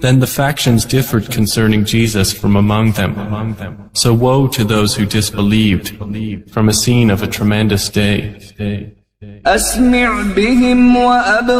Then the factions differed concerning Jesus from among them. So woe to those who disbelieved from a scene of a tremendous day. أسمع بهم